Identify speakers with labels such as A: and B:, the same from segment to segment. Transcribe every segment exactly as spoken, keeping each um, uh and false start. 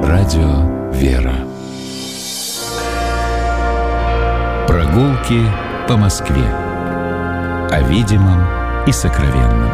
A: Радио «Вера». Прогулки по Москве. О видимом и сокровенном.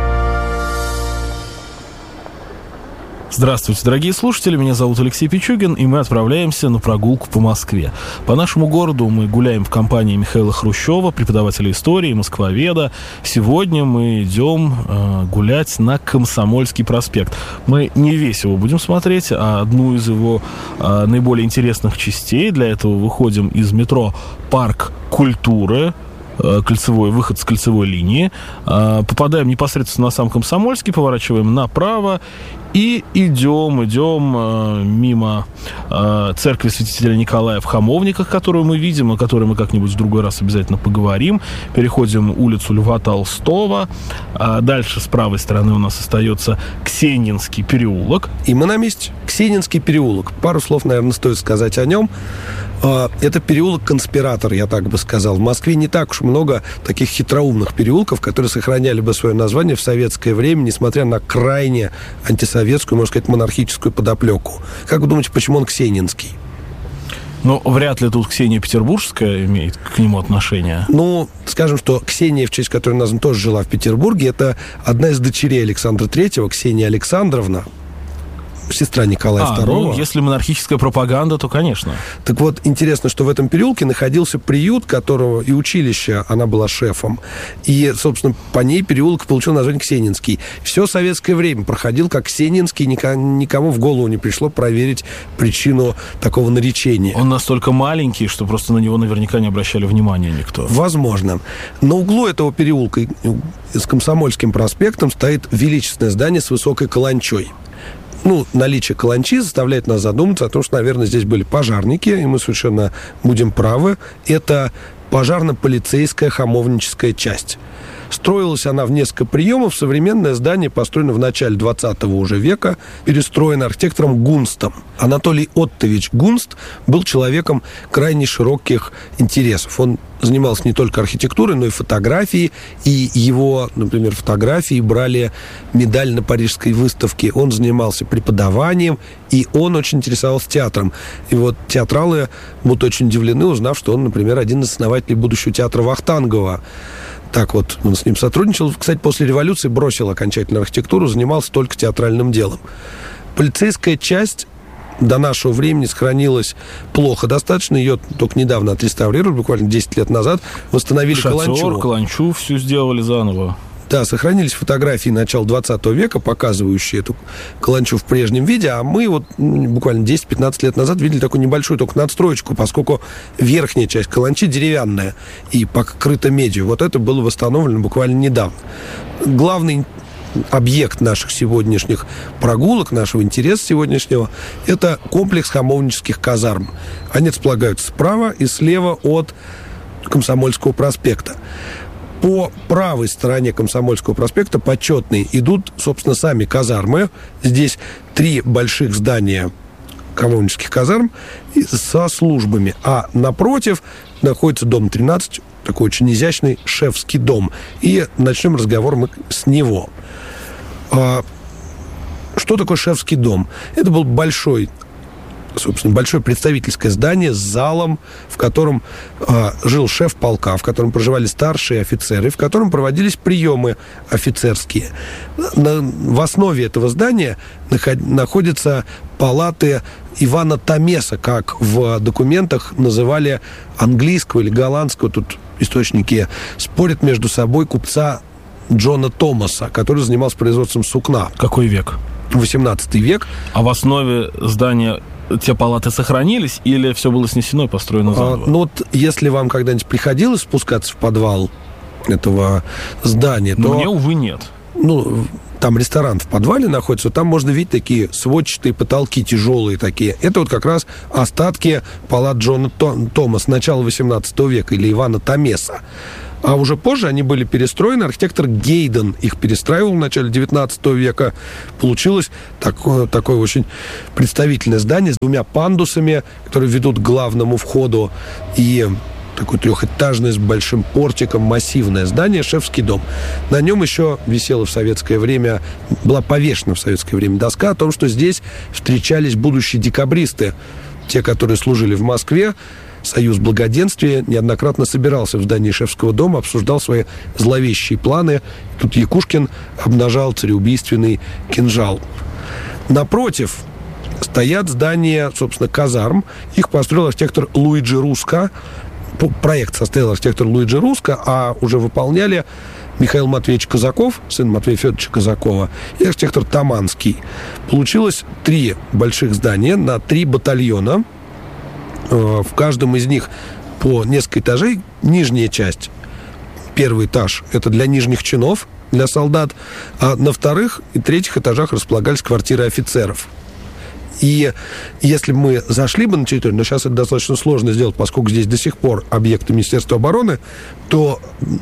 B: Здравствуйте, дорогие слушатели, меня зовут Алексей Пичугин, и мы отправляемся на прогулку по Москве. По нашему городу мы гуляем в компании Михаила Хрущева, преподавателя истории, москвоведа. Сегодня мы идем э, гулять на Комсомольский проспект. Мы не весь его будем смотреть, а одну из его э, наиболее интересных частей. Для этого выходим из метро «Парк культуры», кольцевой, выход с кольцевой линии, попадаем непосредственно на сам Комсомольский, поворачиваем направо и идем, идем мимо церкви святителя Николая в Хамовниках, которую мы видим, о которой мы как-нибудь в другой раз обязательно поговорим. Переходим улицу Льва Толстого. Дальше с правой стороны у нас остается Ксенинский переулок.
C: И мы на месте. Ксенинский переулок. Пару слов, наверное, стоит сказать о нем. Это переулок-конспиратор, я так бы сказал. В Москве не так уж много таких хитроумных переулков, которые сохраняли бы свое название в советское время, несмотря на крайне антисоветскую, можно сказать, монархическую подоплеку. Как вы думаете, почему он Ксенинский?
B: Ну, вряд ли тут Ксения Петербургская имеет к нему отношение.
C: Ну, скажем, что Ксения, в честь которой назван, тоже жила в Петербурге. Это одна из дочерей Александра Третьего, Ксения Александровна, сестра Николая
B: а,
C: Второго.
B: Ну, если монархическая пропаганда, то, конечно.
C: Так вот, интересно, что в этом переулке находился приют, которого и училище, она была шефом. И, собственно, по ней переулок получил название Ксенинский. Все советское время проходил как Ксенинский, никому в голову не пришло проверить причину такого наречения.
B: Он настолько маленький, что просто на него наверняка не обращали внимания никто.
C: Возможно. На углу этого переулка с Комсомольским проспектом стоит величественное здание с высокой каланчой. Ну, наличие каланчи заставляет нас задуматься о том, что, наверное, здесь были пожарники, и мы совершенно будем правы. Это пожарно-полицейская хамовническая часть. Строилась она в несколько приемов. Современное здание построено в начале двадцатого уже века, перестроено архитектором Гунстом. Анатолий Оттович Гунст был человеком крайне широких интересов. Он занимался не только архитектурой, но и фотографией. И его, например, фотографии брали медаль на Парижской выставке. Он занимался преподаванием, и он очень интересовался театром. И вот театралы будут очень удивлены, узнав, что он, например, один из основателей будущего театра Вахтангова. Так вот, он с ним сотрудничал. Кстати, после революции бросил окончательно архитектуру, занимался только театральным делом. Полицейская часть до нашего времени сохранилась плохо достаточно. Ее только недавно отреставрировали, буквально десять лет назад. Восстановили каланчу.
B: Шатер, каланчу, все сделали заново.
C: Да, сохранились фотографии начала двадцатого века, показывающие эту каланчу в прежнем виде, а мы вот буквально десять-пятнадцать лет назад видели такую небольшую только надстроечку, поскольку верхняя часть каланчи деревянная и покрыта медью. Вот это было восстановлено буквально недавно. Главный объект наших сегодняшних прогулок, нашего интереса сегодняшнего, это комплекс хамовнических казарм. Они располагаются справа и слева от Комсомольского проспекта. По правой стороне Комсомольского проспекта, почетные, идут, собственно, сами казармы. Здесь три больших здания хамовнических казарм со службами. А напротив находится дом тринадцать, такой очень изящный шефский дом. И начнем разговор мы с него. Что такое шефский дом? Это был большой, собственно, большое представительское здание с залом, в котором э, жил шеф полка, в котором проживали старшие офицеры, в котором проводились приемы офицерские. На, в основе этого здания наход, находятся палаты Ивана Тамеса, как в документах называли английского или голландского, тут источники спорят между собой, купца Джона Томаса, который занимался производством сукна.
B: Какой век?
C: восемнадцатый век.
B: А в основе здания те палаты сохранились или все было снесено и построено заново?
C: А, ну вот, если вам когда-нибудь приходилось спускаться в подвал этого здания, то...
B: Мне, увы, нет.
C: Ну, там ресторан в подвале находится, там можно видеть такие сводчатые потолки, тяжелые такие. Это вот как раз остатки палат Джона Томаса начала восемнадцатого века или Ивана Тамеса. А уже позже они были перестроены. Архитектор Гейден их перестраивал в начале девятнадцатого века. Получилось такое, такое очень представительное здание с двумя пандусами, которые ведут к главному входу. И такое трехэтажное с большим портиком, массивное здание, шефский дом. На нем еще висела в советское время, была повешена в советское время доска о том, что здесь встречались будущие декабристы, те, которые служили в Москве. Союз Благоденствия неоднократно собирался в здании шефского дома, обсуждал свои зловещие планы. Тут Якушкин обнажал цареубийственный кинжал. Напротив стоят здания, собственно, казарм. Их построил архитектор Луиджи Руско. Проект составил архитектор Луиджи Руско, а уже выполняли Михаил Матвеевич Казаков, сын Матвея Федоровича Казакова, и архитектор Таманский. Получилось три больших здания на три батальона. В каждом из них по несколько этажей. Нижняя часть, первый этаж, это для нижних чинов, для солдат, а на вторых и третьих этажах располагались квартиры офицеров. И если мы зашли бы на территорию, но сейчас это достаточно сложно сделать, поскольку здесь до сих пор объекты Министерства обороны, то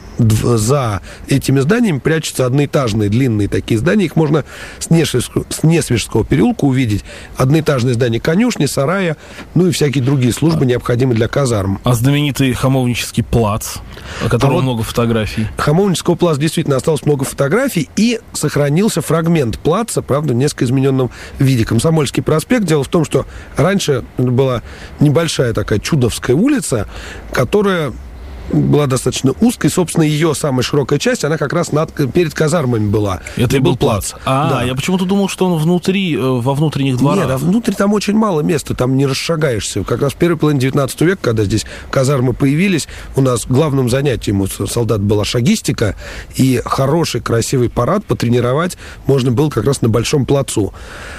C: за этими зданиями прячутся одноэтажные длинные такие здания. Их можно с Несвежского, с Несвежского переулка увидеть. Одноэтажные здания конюшни, сарая, ну и всякие другие службы, необходимые для казарм.
B: А знаменитый Хамовнический плац, о котором а вот много фотографий.
C: Хамовнического плаца действительно осталось много фотографий, и сохранился фрагмент плаца, правда, в несколько измененном виде. Комсомольский проспект. Дело в том, что раньше была небольшая такая Чудовская улица, которая была достаточно узкой. Собственно, ее самая широкая часть, она как раз над, перед казармами была.
B: Это и был плац. А, да. Я почему-то думал, что он внутри, во внутренних дворах.
C: Нет, а внутри там очень мало места, там не расшагаешься. Как раз в первой половине девятнадцатого века, когда здесь казармы появились, у нас главным занятием у солдат была шагистика, и хороший, красивый парад потренировать можно было как раз на Большом плацу.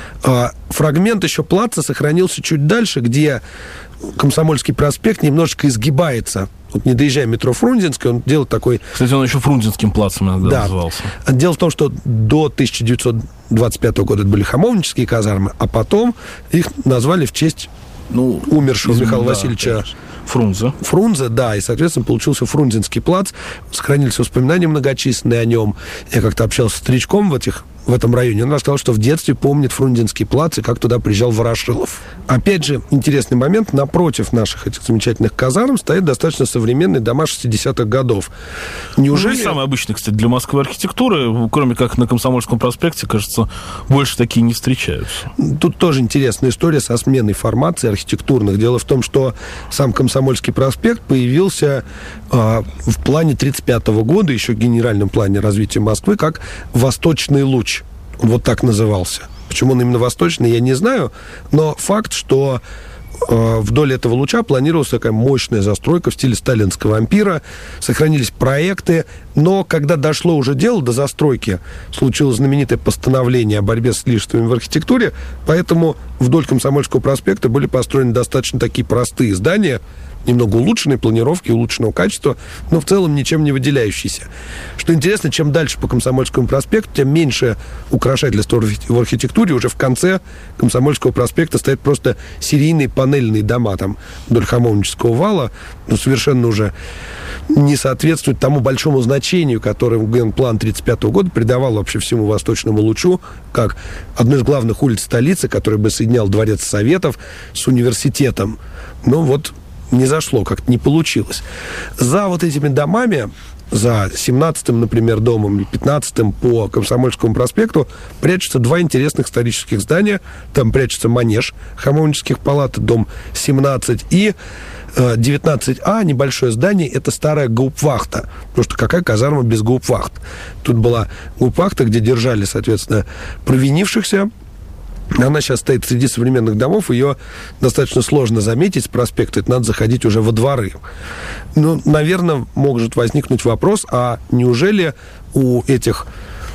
C: Фрагмент еще плаца сохранился чуть дальше, где Комсомольский проспект немножечко изгибается. Вот не доезжая метро Фрунзенское, он делает такой...
B: Кстати, он еще Фрунзенским плацем иногда
C: да.
B: назывался.
C: Дело в том, что до тысяча девятьсот двадцать пятого года это были Хамовнические казармы, а потом их назвали в честь ну, умершего из... Михаила да, Васильевича конечно.
B: Фрунзе.
C: Фрунзе, да, и, соответственно, получился Фрунзенский плац. Сохранились воспоминания многочисленные о нем. Я как-то общался с старичком в этих в этом районе. Он рассказал, что в детстве помнит Фрунзенский плац и как туда приезжал Ворошилов. Опять же, интересный момент. Напротив наших этих замечательных казарм стоит достаточно современный дома шестидесятых годов. Неужели...
B: Ну, самый обычный, кстати, для Москвы архитектуры, кроме как на Комсомольском проспекте, кажется, больше такие не встречаются.
C: Тут тоже интересная история со сменой формаций архитектурных. Дело в том, что сам Комсомольский проспект появился э, в плане тридцать пятого года, еще в генеральном плане развития Москвы, как «Восточный луч». Он вот так назывался. Почему он именно восточный, я не знаю, но факт, что э, вдоль этого луча планировалась такая мощная застройка в стиле сталинского ампира, сохранились проекты, но когда дошло уже дело до застройки, случилось знаменитое постановление о борьбе с лишествами в архитектуре, поэтому вдоль Комсомольского проспекта были построены достаточно такие простые здания, немного улучшенной планировки, улучшенного качества, но в целом ничем не выделяющиеся. Что интересно, чем дальше по Комсомольскому проспекту, тем меньше украшательства в архитектуре. Уже в конце Комсомольского проспекта стоят просто серийные панельные дома там вдоль Хамовнического вала, ну, совершенно уже не соответствует тому большому значению, которое генплан тридцать пятого года придавал вообще всему Восточному лучу, как одной из главных улиц столицы, которая бы соединял Дворец Советов с университетом. Ну вот, не зашло, как-то не получилось. За вот этими домами, за семнадцатым, например, домом, или пятнадцатым по Комсомольскому проспекту прячутся два интересных исторических здания. Там прячется манеж Хамовнических палат, дом семнадцать, и э, девятнадцать А, небольшое здание, это старая гауптвахта. Потому что какая казарма без гауптвахт? Тут была гауптвахта, где держали, соответственно, провинившихся. Она сейчас стоит среди современных домов, ее достаточно сложно заметить с проспекта, это надо заходить уже во дворы. Ну, наверное, может возникнуть вопрос, а неужели у этих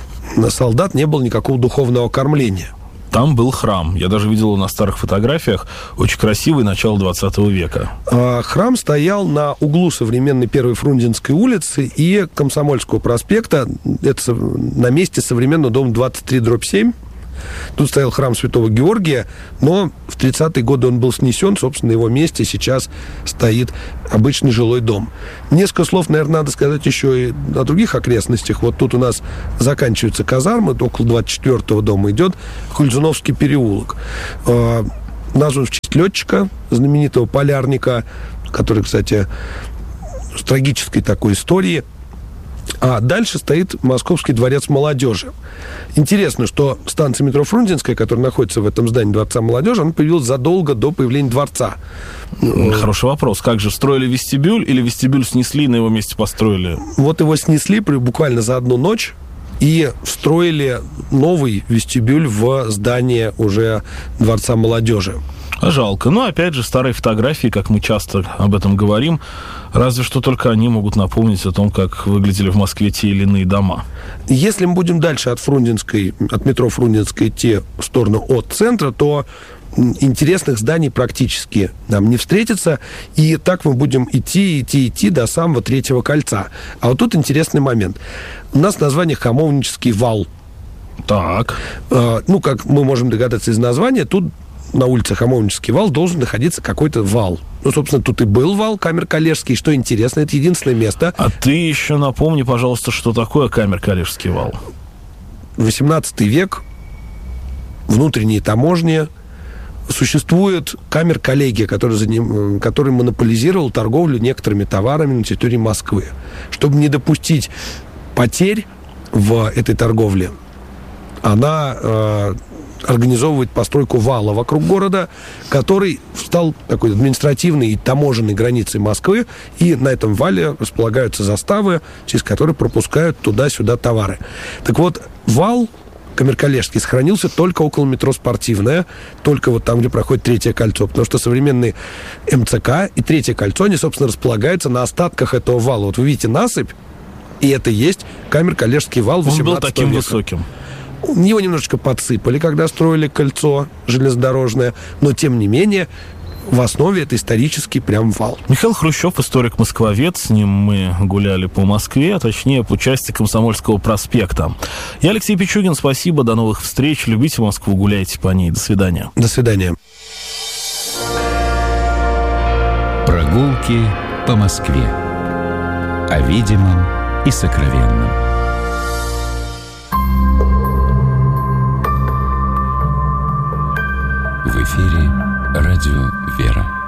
C: солдат не было никакого духовного кормления?
B: Там был храм. Я даже видел его на старых фотографиях. Очень красивый, начало двадцатого века.
C: А, храм стоял на углу современной Первой Фрунзенской улицы и Комсомольского проспекта. Это на месте современного дома двадцать три дробь семь. Тут стоял храм Святого Георгия, но в тридцатые годы он был снесен, собственно, на его месте сейчас стоит обычный жилой дом. Несколько слов, наверное, надо сказать еще и о других окрестностях. Вот тут у нас заканчиваются казармы, около двадцать четвёртого дома идет Хульзуновский переулок. Назван в честь летчика, знаменитого полярника, который, кстати, с трагической такой историей. А дальше стоит Московский дворец молодежи. Интересно, что станция метро Фрунзенская, которая находится в этом здании Дворца молодежи, она появилась задолго до появления дворца.
B: Хороший вопрос. Как же, строили вестибюль или вестибюль снесли, на его месте построили?
C: Вот его снесли буквально за одну ночь и встроили новый вестибюль в здание уже Дворца молодежи.
B: Жалко. Но, опять же, старые фотографии, как мы часто об этом говорим, разве что только они могут напомнить о том, как выглядели в Москве те или иные дома.
C: Если мы будем дальше от Фрунзенской, от метро Фрунзенской идти в сторону от центра, то интересных зданий практически нам не встретится, и так мы будем идти, идти, идти до самого Третьего кольца. А вот тут интересный момент. У нас название Хамовнический вал.
B: Так.
C: А, ну, как мы можем догадаться из названия, тут на улице Хамовнический вал должен находиться какой-то вал. Ну, собственно, тут и был вал Камер-Калежский. Что интересно, это единственное место.
B: А ты еще напомни, пожалуйста, что такое Камер-Калежский вал.
C: восемнадцатый век, внутренние таможни. Существует камер-коллегия, который, заним... который монополизировал торговлю некоторыми товарами на территории Москвы. Чтобы не допустить потерь в этой торговле, она э, организовывает постройку вала вокруг города, который стал такой административной и таможенной границей Москвы, и на этом вале располагаются заставы, через которые пропускают туда-сюда товары. Так вот, вал Камер-Калежский сохранился только около метро Спортивное, только вот там, где проходит Третье кольцо, потому что современные эм цэ ка и Третье кольцо, они, собственно, располагаются на остатках этого вала. Вот вы видите насыпь, и это и есть Камер-Калежский вал восемнадцатого века.
B: Он был таким высоким.
C: Его немножечко подсыпали, когда строили кольцо железнодорожное, но, тем не менее, в основе это исторический прям вал.
B: Михаил Хрущев, историк-москвовед, с ним мы гуляли по Москве, а точнее по части Комсомольского проспекта. Я Алексей Пичугин, спасибо, до новых встреч, любите Москву, гуляйте по ней, до свидания.
C: До свидания.
A: Прогулки по Москве. О видимом и сокровенном. В эфире радио «Вера».